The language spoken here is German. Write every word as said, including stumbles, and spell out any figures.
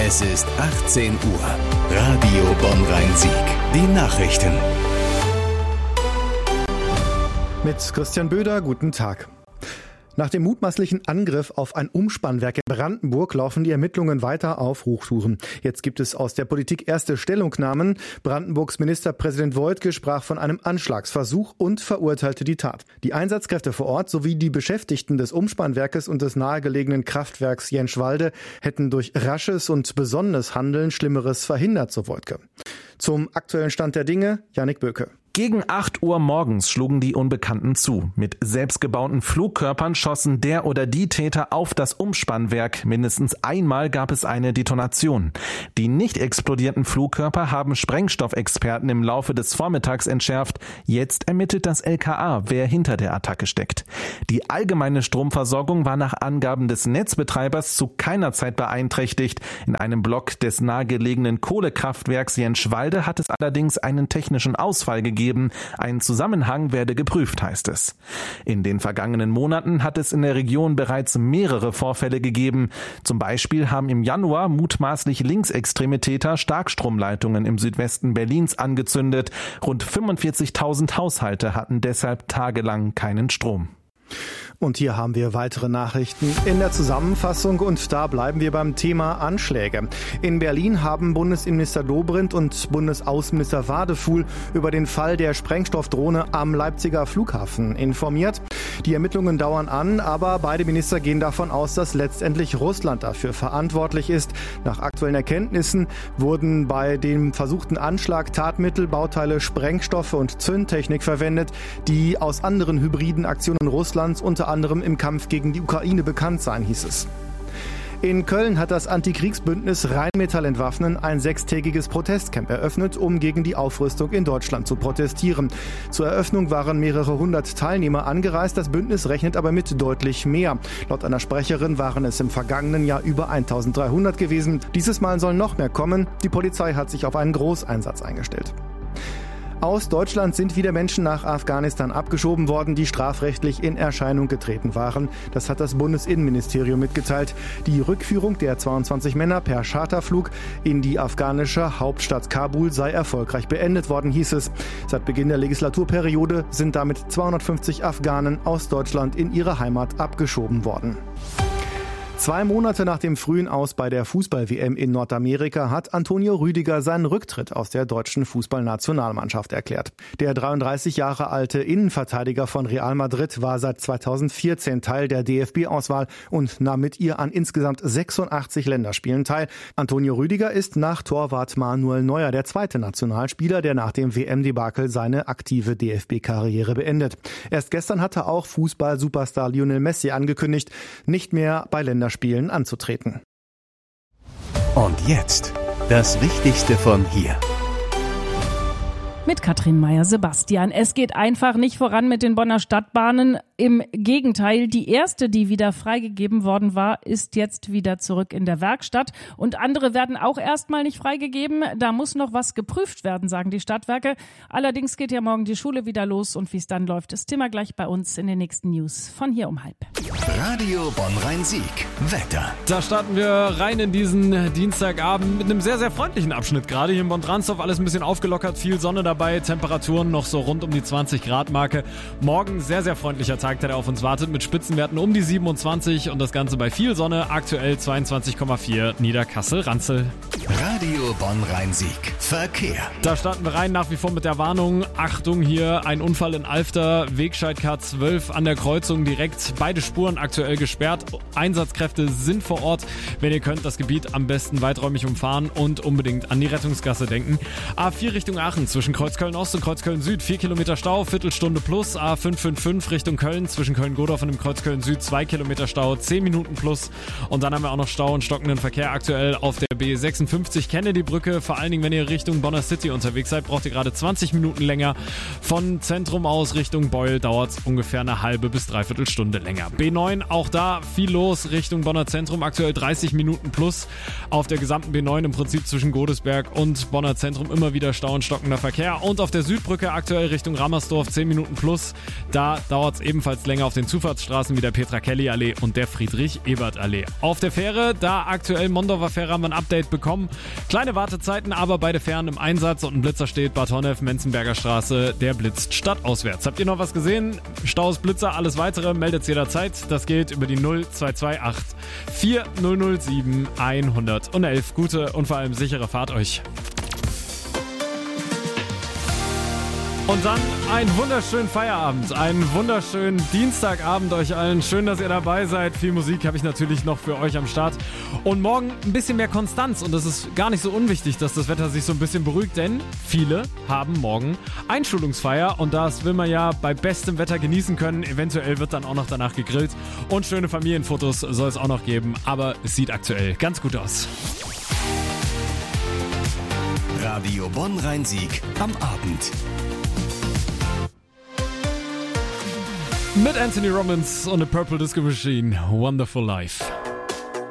Es ist achtzehn Uhr. Radio Bonn-Rhein-Sieg. Die Nachrichten. Mit Christian Böder, guten Tag. Nach dem mutmaßlichen Angriff auf ein Umspannwerk in Brandenburg laufen die Ermittlungen weiter auf Hochtouren. Jetzt gibt es aus der Politik erste Stellungnahmen. Brandenburgs Ministerpräsident Woidke sprach von einem Anschlagsversuch und verurteilte die Tat. Die Einsatzkräfte vor Ort sowie die Beschäftigten des Umspannwerkes und des nahegelegenen Kraftwerks Jenschwalde hätten durch rasches und besonnenes Handeln Schlimmeres verhindert, so Woidke. Zum aktuellen Stand der Dinge, Jannik Böke. Gegen acht Uhr morgens schlugen die Unbekannten zu. Mit selbstgebauten Flugkörpern schossen der oder die Täter auf das Umspannwerk. Mindestens einmal gab es eine Detonation. Die nicht explodierten Flugkörper haben Sprengstoffexperten im Laufe des Vormittags entschärft. Jetzt ermittelt das L K A, wer hinter der Attacke steckt. Die allgemeine Stromversorgung war nach Angaben des Netzbetreibers zu keiner Zeit beeinträchtigt. In einem Block des nahegelegenen Kohlekraftwerks Jenschwalde hat es allerdings einen technischen Ausfall gegeben. Ein Zusammenhang werde geprüft, heißt es. In den vergangenen Monaten hat es in der Region bereits mehrere Vorfälle gegeben. Zum Beispiel haben im Januar mutmaßlich linksextreme Täter Starkstromleitungen im Südwesten Berlins angezündet. Rund fünfundvierzigtausend Haushalte hatten deshalb tagelang keinen Strom. Und hier haben wir weitere Nachrichten in der Zusammenfassung und da bleiben wir beim Thema Anschläge. In Berlin haben Bundesinnenminister Dobrindt und Bundesaußenminister Wadefuhl über den Fall der Sprengstoffdrohne am Leipziger Flughafen informiert. Die Ermittlungen dauern an, aber beide Minister gehen davon aus, dass letztendlich Russland dafür verantwortlich ist. Nach aktuellen Erkenntnissen wurden bei dem versuchten Anschlag Tatmittel, Bauteile, Sprengstoffe und Zündtechnik verwendet, die aus anderen hybriden Aktionen Russlands unter anderem im Kampf gegen die Ukraine bekannt seien, hieß es. In Köln hat das Antikriegsbündnis Rheinmetall Entwaffnen ein sechstägiges Protestcamp eröffnet, um gegen die Aufrüstung in Deutschland zu protestieren. Zur Eröffnung waren mehrere hundert Teilnehmer angereist, das Bündnis rechnet aber mit deutlich mehr. Laut einer Sprecherin waren es im vergangenen Jahr über eintausenddreihundert gewesen. Dieses Mal sollen noch mehr kommen. Die Polizei hat sich auf einen Großeinsatz eingestellt. Aus Deutschland sind wieder Menschen nach Afghanistan abgeschoben worden, die strafrechtlich in Erscheinung getreten waren. Das hat das Bundesinnenministerium mitgeteilt. Die Rückführung der zweiundzwanzig Männer per Charterflug in die afghanische Hauptstadt Kabul sei erfolgreich beendet worden, hieß es. Seit Beginn der Legislaturperiode sind damit zweihundertfünfzig Afghanen aus Deutschland in ihre Heimat abgeschoben worden. Zwei Monate nach dem frühen Aus bei der Fußball-W M in Nordamerika hat Antonio Rüdiger seinen Rücktritt aus der deutschen Fußballnationalmannschaft erklärt. Der dreiunddreißig Jahre alte Innenverteidiger von Real Madrid war seit zweitausendvierzehn Teil der D F B-Auswahl und nahm mit ihr an insgesamt sechsundachtzig Länderspielen teil. Antonio Rüdiger ist nach Torwart Manuel Neuer der zweite Nationalspieler, der nach dem W M-Debakel seine aktive D F B-Karriere beendet. Erst gestern hatte auch Fußball-Superstar Lionel Messi angekündigt, nicht mehr bei Länderspielen Spielen anzutreten. Und jetzt das Wichtigste von hier. Mit Katrin Meyer-Sebastian. Es geht einfach nicht voran mit den Bonner Stadtbahnen. Im Gegenteil, die erste, die wieder freigegeben worden war, ist jetzt wieder zurück in der Werkstatt. Und andere werden auch erstmal nicht freigegeben. Da muss noch was geprüft werden, sagen die Stadtwerke. Allerdings geht ja morgen die Schule wieder los. Und wie es dann läuft, ist Thema gleich bei uns in den nächsten News von hier um halb. Radio Bonn-Rhein-Sieg. Wetter. Da starten wir rein in diesen Dienstagabend mit einem sehr, sehr freundlichen Abschnitt. Gerade hier in Bonn-Dransdorf alles ein bisschen aufgelockert, viel Sonne dabei, Temperaturen noch so rund um die zwanzig Grad Marke. Morgen sehr, sehr freundlicher Tag, der auf uns wartet, mit Spitzenwerten um die siebenundzwanzig und das Ganze bei viel Sonne, aktuell zweiundzwanzig Komma vier Niederkassel-Ranzel. Radio Bonn-Rhein-Sieg. Verkehr. Da starten wir rein, nach wie vor mit der Warnung. Achtung hier, ein Unfall in Alfter, Wegscheid K zwölf an der Kreuzung direkt. Beide Spuren aktuell gesperrt. Einsatzkräfte sind vor Ort. Wenn ihr könnt, das Gebiet am besten weiträumig umfahren und unbedingt an die Rettungsgasse denken. A vier Richtung Aachen zwischen Kreuzköln Ost und Kreuzköln Süd, vier Kilometer Stau, Viertelstunde plus. A fünf fünf fünf Richtung Köln zwischen Köln-Godorf und dem Kreuzköln Süd, zwei Kilometer Stau, zehn Minuten plus. Und dann haben wir auch noch Stau und stockenden Verkehr aktuell auf der B sechsundvierzig fünfzig Kennedy-Brücke. Vor allen Dingen, wenn ihr Richtung Bonner City unterwegs seid, braucht ihr gerade zwanzig Minuten länger. Von Zentrum aus Richtung Beul dauert es ungefähr eine halbe bis dreiviertel Stunde länger. B neun, auch da viel los Richtung Bonner Zentrum. Aktuell dreißig Minuten plus auf der gesamten B neun, im Prinzip zwischen Godesberg und Bonner Zentrum immer wieder Stau und stockender Verkehr. Und auf der Südbrücke aktuell Richtung Rammersdorf zehn Minuten plus. Da dauert es ebenfalls länger auf den Zufahrtsstraßen wie der Petra-Kelly-Allee und der Friedrich-Ebert-Allee. Auf der Fähre, da aktuell Mondorfer Fähre, haben wir ein Update bekommen. Kleine Wartezeiten, aber beide Fähren im Einsatz und ein Blitzer steht, Bad Honnef, Menzenberger Straße, der blitzt stadtauswärts. Habt ihr noch was gesehen? Staus, Blitzer, alles weitere, meldet jederzeit. Das geht über die null zwei zwei acht vier null null sieben hundertelf. Gute und vor allem sichere Fahrt euch. Und dann einen wunderschönen Feierabend, einen wunderschönen Dienstagabend euch allen. Schön, dass ihr dabei seid. Viel Musik habe ich natürlich noch für euch am Start. Und morgen ein bisschen mehr Konstanz. Und das ist gar nicht so unwichtig, dass das Wetter sich so ein bisschen beruhigt, denn viele haben morgen Einschulungsfeier. Und das will man ja bei bestem Wetter genießen können. Eventuell wird dann auch noch danach gegrillt. Und schöne Familienfotos soll es auch noch geben. Aber es sieht aktuell ganz gut aus. Radio Bonn-Rhein-Sieg am Abend. Mit Anthony Robbins und The Purple Disco Machine, Wonderful Life.